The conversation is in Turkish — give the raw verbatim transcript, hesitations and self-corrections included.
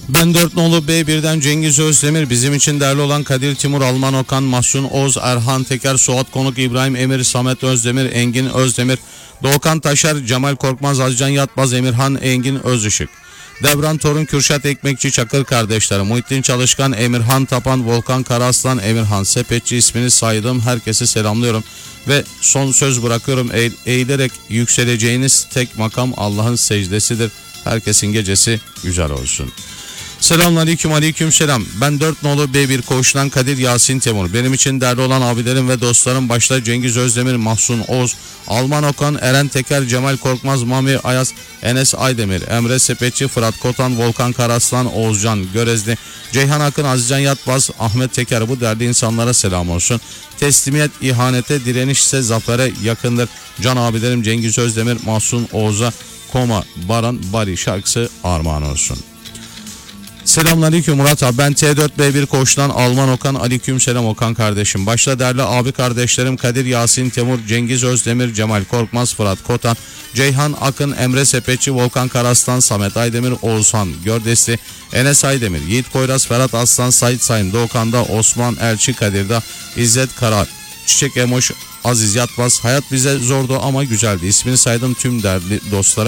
Ben dört nolu B bir'den Cengiz Özdemir, bizim için değerli olan Kadir Timur, Alman Okan, Mahsun Oğuz, Erhan Teker, Suat Konuk, İbrahim Emir, Samet Özdemir, Engin Özdemir, Doğukan Taşar, Cemal Korkmaz, Azcan Yatmaz, Emirhan Engin Özışık, Devran Torun, Kürşat Ekmekçi, Çakır kardeşleri, Muhittin Çalışkan, Emirhan Tapan, Volkan Karaslan, Emirhan Sepetçi, ismini saydığım herkese selamlıyorum ve son söz bırakıyorum. Eğ- eğilerek yükseleceğiniz tek makam Allah'ın secdesidir. Herkesin gecesi güzel olsun. Selamünaleyküm, aleyküm selam. Ben dört nolu B bir koğuştan Kadir Yasin Temur. Benim için değerli olan abilerim ve dostlarım başta Cengiz Özdemir, Mahsun Oğuz, Alman Okan, Eren Teker, Cemal Korkmaz, Mami Ayaz, Enes Aydemir, Emre Sepetçi, Fırat Kotan, Volkan Karaslan, Oğuzcan Görezli, Ceyhan Akın, Azizcan Yatbaz, Ahmet Teker, bu değerli insanlara selam olsun. Teslimiyet ihanete, direniş ise zafere yakındır. Can abilerim Cengiz Özdemir, Mahsun Oğuz'a Koma, Baran, Bari şarkısı armağan olsun. Selamünaleyküm Murat abi, ben T dört B bir koğuştan Alman Okan, aleyküm selam Okan kardeşim. Başta değerli abi kardeşlerim Kadir Yasin Temur, Cengiz Özdemir, Cemal Korkmaz, Fırat Kotan, Ceyhan Akın, Emre Sepetçi, Volkan Karaslan, Samet Aydemir, Oğuzhan Gördesli, Enes Aydemir, Yiğit Koyraz, Ferhat Aslan, Sait Sayın, Doğukan'da, Osman Elçi, Kadir'de, İzzet Karar, Çiçek Emoş, Aziz Yatmaz. Hayat bize zordu ama güzeldi. İsmini saydım tüm değerli dostlara.